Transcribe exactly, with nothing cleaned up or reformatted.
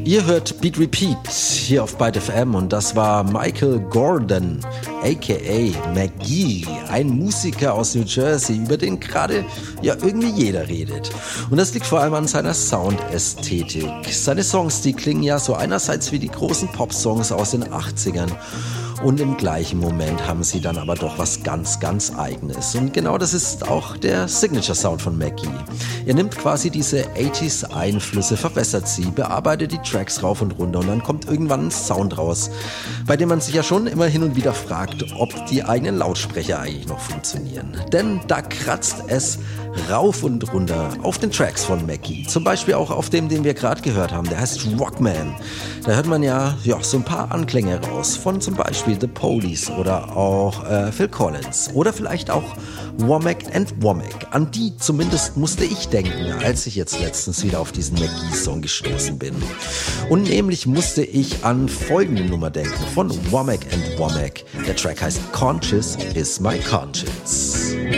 Ihr hört Beat Repeat hier auf Byte F M und das war Michael Gordon, aka McGee, ein Musiker aus New Jersey, über den gerade ja irgendwie jeder redet. Und das liegt vor allem an seiner Soundästhetik. Seine Songs, die klingen ja so einerseits wie die großen Popsongs aus den achtzigern. Und im gleichen Moment haben sie dann aber doch was ganz, ganz Eigenes. Und genau das ist auch der Signature-Sound von McGee. Er nimmt quasi diese achtziger-Einflüsse, verwässert sie, bearbeitet die Tracks rauf und runter und dann kommt irgendwann ein Sound raus, bei dem man sich ja schon immer hin und wieder fragt, ob die eigenen Lautsprecher eigentlich noch funktionieren. Denn da kratzt es rauf und runter auf den Tracks von McGee. Zum Beispiel auch auf dem, den wir gerade gehört haben. Der heißt Rockman. Da hört man ja, ja so ein paar Anklänge raus von zum Beispiel The Police oder auch äh, Phil Collins oder vielleicht auch Womack and Womack. An die zumindest musste ich denken, als ich jetzt letztens wieder auf diesen McGee-Song gestoßen bin. Und nämlich musste ich an folgende Nummer denken von Womack and Womack. Der Track heißt Conscious is My Conscience.